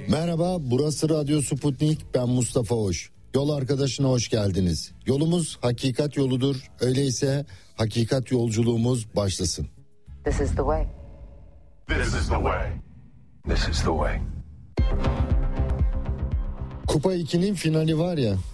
Merhaba, burası Radyo Sputnik, ben Mustafa Hoş. Yol arkadaşına hoş geldiniz. Yolumuz hakikat yoludur. Öyleyse hakikat yolculuğumuz başlasın. This is the way. This is the way. This is the way. Kupa 2'nin finali var ya,